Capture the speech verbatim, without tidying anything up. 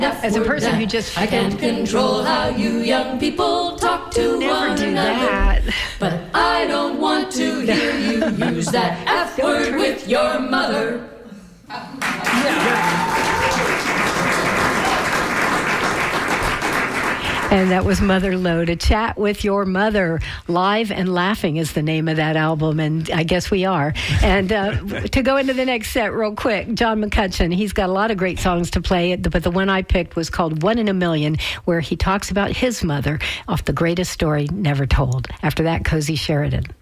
As a person who just I can't control how you young people talk to never one do another. that. But I don't want to hear you use that F word with your mother. And that was Mother Lode, A Chat with Your Mother. Live and Laughing is the name of that album, and I guess we are. And uh, to go into the next set real quick, John McCutcheon, he's got a lot of great songs to play, but the one I picked was called One in a Million, where he talks about his mother off The Greatest Story Never Told. After that, Cozy Sheridan.